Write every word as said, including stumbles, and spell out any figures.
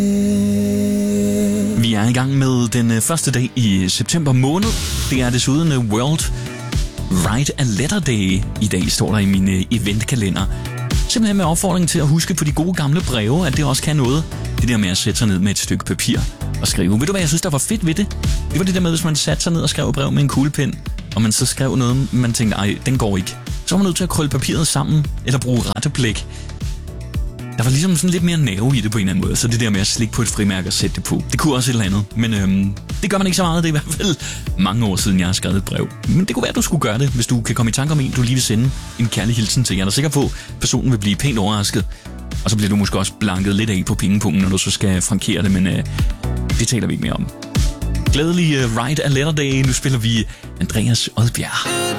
Vi er i gang med den første dag i september måned. Det er desuden World Write a Letter Day. I dag står der i min eventkalender. Simpelthen med opfordring til at huske på de gode gamle breve, at det også kan noget. Det der med at sætte sig ned med et stykke papir og skrive. Ved du hvad jeg synes der var fedt ved det? Det var det der med, hvis man satte sig ned og skrev et brev med en kuglepen, og man så skrev noget, man tænkte, ej, den går ikke. Så var man nødt til at krølle papiret sammen, eller bruge retteblæk. Der var ligesom sådan lidt mere nerve i det på en eller anden måde, så det der med at slikke på et frimærke og sætte det på, det kunne også et eller andet. Men øhm, det gør man ikke så meget, det er i hvert fald mange år siden, jeg har skrevet et brev. Men det kunne være, at du skulle gøre det, hvis du kan komme i tanke om en, du lige vil sende en kærlig hilsen til. Jeg er da sikker på, at personen vil blive pænt overrasket. Og så bliver du måske også blanket lidt af på pengepunkten, når du så skal frankere det, men øh, det taler vi ikke mere om. Glædelig uh, Write a Letter Day. Nu spiller vi Andreas Odbjerg.